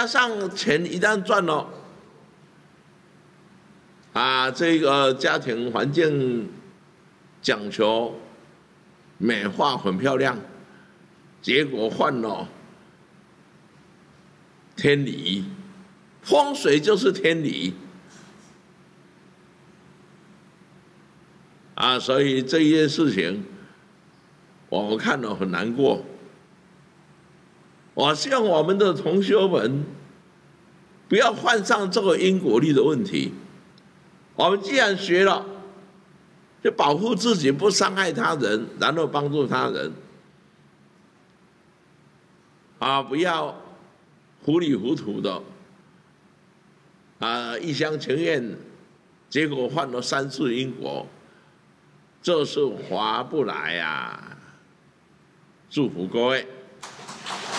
加上钱一旦赚了，这个家庭环境讲求美化很漂亮，结果换了天理，风水就是天理所以这一件事情我看了很难过。我希望我们的同学们不要犯上这个因果律的问题。我们既然学了，就保护自己，不伤害他人，然后帮助他人。不要糊里糊涂的，一厢情愿，结果犯了三世因果，这是划不来呀！祝福各位。